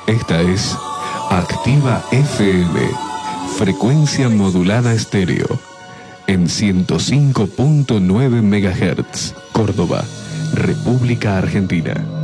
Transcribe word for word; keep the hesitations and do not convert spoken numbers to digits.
Esta es Activa F M, frecuencia modulada estéreo, en ciento cinco punto nueve megahertz, Córdoba, República Argentina.